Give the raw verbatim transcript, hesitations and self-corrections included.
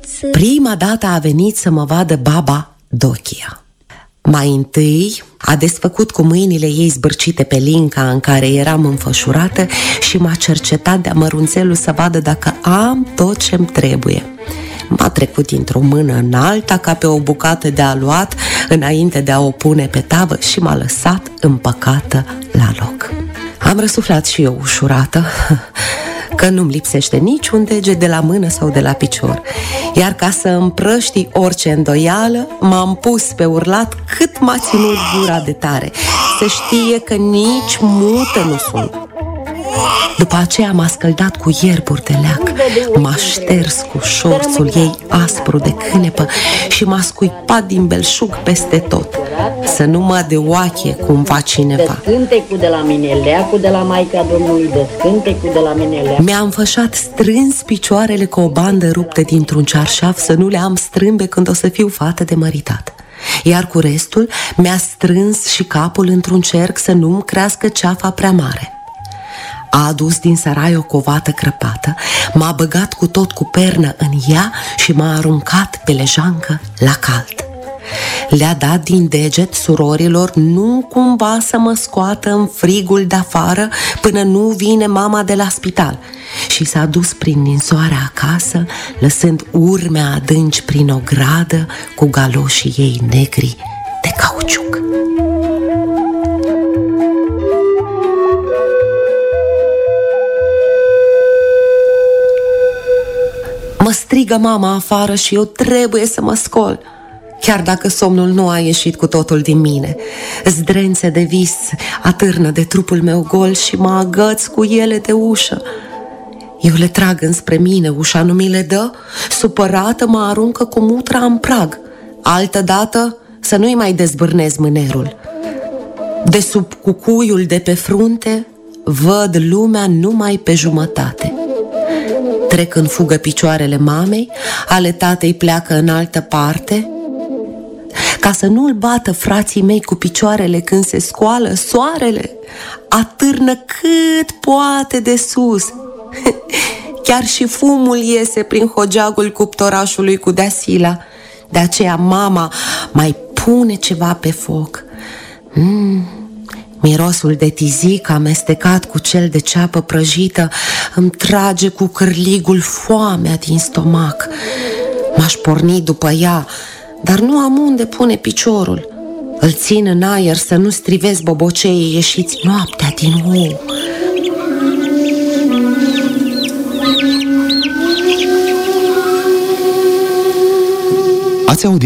Prima dată a venit să mă vadă baba Dochia. Mai întâi a desfăcut cu mâinile ei zbârcite pe linca în care eram înfășurată și m-a cercetat de-a mărunțelul să vadă dacă am tot ce-mi trebuie. M-a trecut dintr-o mână în alta ca pe o bucată de aluat înainte de a o pune pe tavă și m-a lăsat împăcată la loc. Am răsuflat și eu ușurată că nu-mi lipsește niciun deget de la mână sau de la picior. Iar ca să împrăști orice îndoială, m-am pus pe urlat cât m-a ținut gura de tare. Să știe că nici mută nu sunt. După aceea m-a scăldat cu ierburi de leac, m-a șters cu șorțul ei aspru de cânepă și m-a scuipat din belșug peste tot, să nu mă deoachie cumva cineva. Descântecul de la mine, leacul de la Maica Domnului, descântecul de la mine, leacul. Mi-a înfășat strâns picioarele cu o bandă ruptă dintr-un cearșaf să nu le am strâmbe când o să fiu fată de măritat. Iar cu restul mi-a strâns și capul într-un cerc să nu-mi crească ceafa prea mare. A adus din sarai o covată crăpată, m-a băgat cu tot cu pernă în ea și m-a aruncat pe lejancă la cald. Le-a dat din deget surorilor nu cumva să mă scoată în frigul de-afară până nu vine mama de la spital și s-a dus prin ninsoarea acasă, lăsând urme adânci prin o gradă cu galoșii ei negri de cauciuc. Mă strigă mama afară și eu trebuie să mă scol, chiar dacă somnul nu a ieșit cu totul din mine. Zdrențe de vis atârnă de trupul meu gol și mă agăț cu ele de ușă. Eu le trag înspre mine, ușa nu mi le dă, supărată mă aruncă cu mutra în prag. Altădată să nu-i mai dezbârnez mânerul. De sub cucuiul de pe frunte văd lumea numai pe jumătate. Trec în fugă picioarele mamei, ale tatei pleacă în altă parte. Ca să nu-l bată frații mei cu picioarele când se scoală, soarele atârnă cât poate de sus. Chiar și fumul iese prin hogeagul cuptorașului cu deasila. De aceea mama mai pune ceva pe foc. Mm. Mirosul de tizic amestecat cu cel de ceapă prăjită îmi trage cu cârligul foamea din stomac. M-aș porni după ea, dar nu am unde pune piciorul. Îl țin în aer să nu strivesc boboceii ieșiți noaptea din ou. Ați auzit